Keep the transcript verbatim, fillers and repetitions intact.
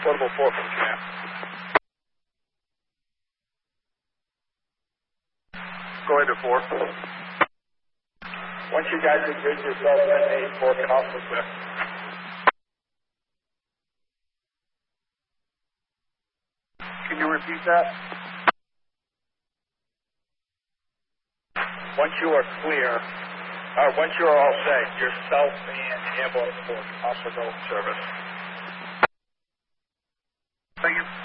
Portable four from command. Go ahead to four. Once you guys have bridged yourself in, eight four can also clear. Can you repeat that? Once you are clear, uh, once you are all set, yourself and Airborne four can also go in service. Thank you.